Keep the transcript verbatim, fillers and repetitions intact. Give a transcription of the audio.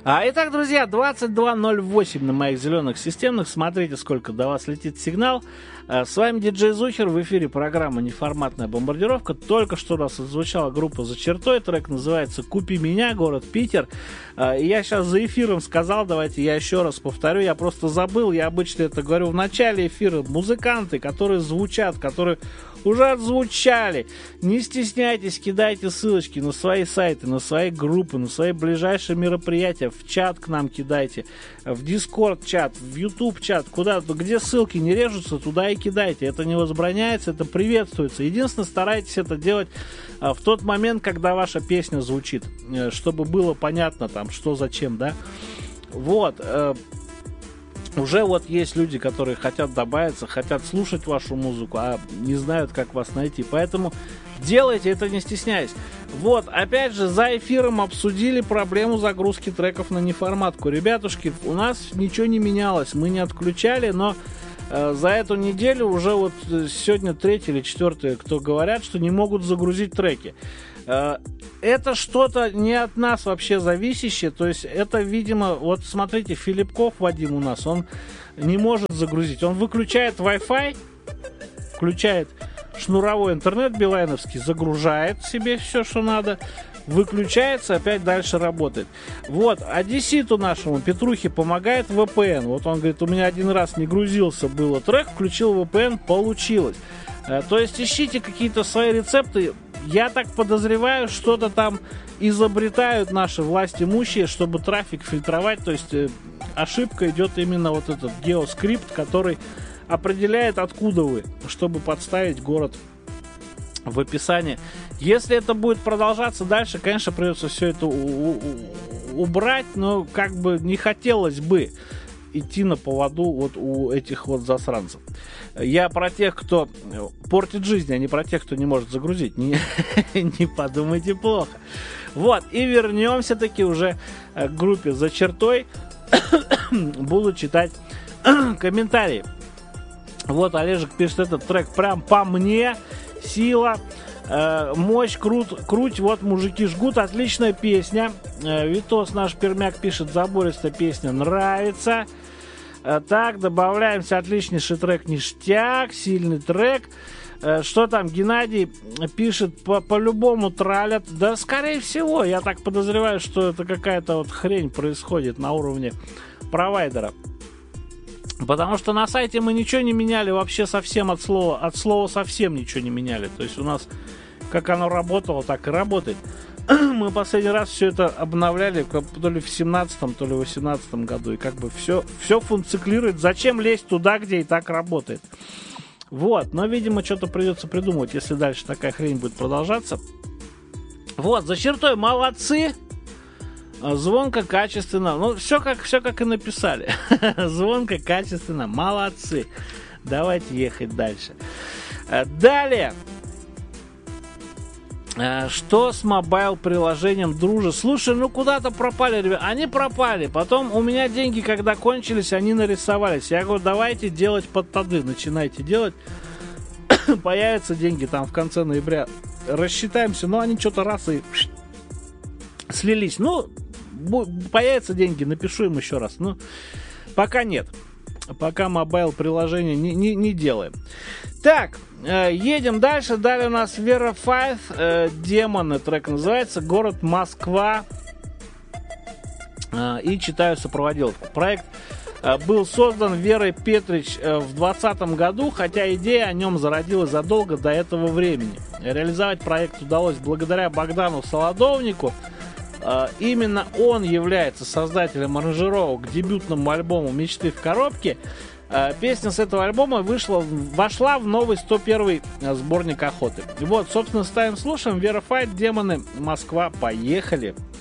А, итак, друзья, двадцать два ноль восемь на моих зеленых системных. Смотрите, сколько до вас летит сигнал. А, с вами диджей Зухер. В эфире программа «Неформатная бомбардировка». Только что у нас отзвучала группа «За чертой». Трек называется «Купи меня», город Питер. А, и я сейчас за эфиром сказал, давайте я еще раз повторю. Я просто забыл, я обычно это говорю в начале эфира. Музыканты, которые звучат, которые уже отзвучали. Не стесняйтесь, кидайте ссылочки на свои сайты, на свои группы, на свои ближайшие мероприятия. В чат к нам кидайте, в Discord чат, в YouTube чат, куда, где ссылки не режутся, туда и кидайте. Это не возбраняется, это приветствуется. Единственное, старайтесь это делать а, в тот момент, когда ваша песня звучит, чтобы было понятно там, что зачем, да. Вот. Э, Уже вот есть люди, которые хотят добавиться, хотят слушать вашу музыку, а не знают, как вас найти. Поэтому делайте это, не стесняясь. Вот, опять же, за эфиром обсудили проблему загрузки треков на неформатку. Ребятушки, у нас ничего не менялось, мы не отключали, но э, за эту неделю уже вот сегодня третий или четвертый, кто говорят, что не могут загрузить треки. Э, это что-то не от нас вообще зависящее, то есть это, видимо, вот смотрите, Филипков Вадим у нас, он не может загрузить, он выключает Wi-Fi, включает шнуровой интернет билайновский, загружает себе все, что надо, выключается, опять дальше работает. Вот, одесситу нашему, Петрухе, помогает ви пи эн. Вот он говорит, у меня один раз не грузился, было трек, включил ви пи эн, получилось. То есть ищите какие-то свои рецепты. Я так подозреваю, что-то там изобретают наши власть имущие, чтобы трафик фильтровать. То есть ошибка идет именно вот этот геоскрипт, который определяет, откуда вы, чтобы подставить город в описании. Если это будет продолжаться дальше, конечно, придется все это у- у- убрать, но как бы не хотелось бы идти на поводу вот у этих вот засранцев. Я про тех, кто портит жизнь, а не про тех, кто не может загрузить. Не, не подумайте плохо. Вот, и вернемся таки уже к группе «За чертой». Буду читать комментарии. Вот Олежек пишет, этот трек прям по мне, сила, э, мощь, крут, круть, вот мужики жгут, отличная песня. Э, Витос наш пермяк пишет, забористая песня, нравится. Э, так, добавляемся, отличнейший трек, ништяк, сильный трек. Э, что там, Геннадий пишет, по- по-любому тралят. Да, скорее всего, я так подозреваю, что это какая-то вот хрень происходит на уровне провайдера. Потому что на сайте мы ничего не меняли вообще совсем от слова, от слова совсем ничего не меняли. То есть у нас как оно работало, так и работает. Мы последний раз все это обновляли то ли в семнадцатом, то ли в восемнадцатом году. И как бы все, все функционирует. Зачем лезть туда, где и так работает? Вот, но, видимо, что-то придется придумывать, если дальше такая хрень будет продолжаться. Вот, за чертой молодцы. Звонко, качественно. Ну, все как, все как и написали. Звонко, качественно. Молодцы. Давайте ехать дальше. Далее. Что с мобайл-приложением, друже? Слушай, ну куда-то пропали, ребят. Они пропали. Потом у меня деньги, когда кончились, они нарисовались. Я говорю, давайте делать под тады. Начинайте делать. Появятся деньги там в конце ноября. Рассчитаемся. Но они что-то раз и слились. Ну, появятся деньги, напишу им еще раз. Ну, пока нет. Пока мобайл приложение не, не, не делаем. Так, э, едем дальше. Далее у нас Вера Файв, э, Демоны, трек называется, город Москва. Э, и читаю сопроводиловку. Проект э, был создан Верой Петрич э, в двадцатом году, хотя идея о нем зародилась задолго до этого времени. Реализовать проект удалось благодаря Богдану Солодовнику. Именно он является создателем аранжировок к дебютному альбому «Мечты в коробке». Песня с этого альбома вышла, вошла в новый сто первый сборник охоты. Вот, собственно, ставим, слушаем. Вера Файт, Демоны, Москва. Поехали!